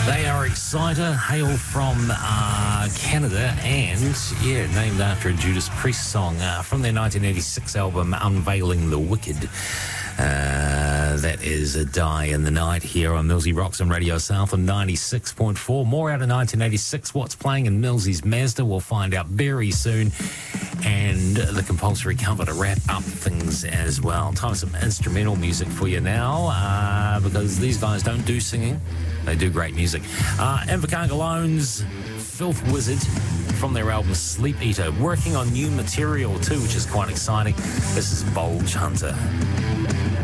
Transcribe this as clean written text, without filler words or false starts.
They are Exciter, hail from Canada, and named after a Judas Priest song from their 1986 album Unveiling the Wicked. That is a Die in the Night here on Millsy Rocks and Radio South on 96.4. More out of 1986. What's playing in Millsy's Mazda? We'll find out very soon. And the compulsory cover to wrap up things as well. Time for some instrumental music for you now, because these guys don't do singing. They do great music. Invercargill Loans, Filth Wizard, from their album Sleep Eater, working on new material too, which is quite exciting. This is Bulge Hunter.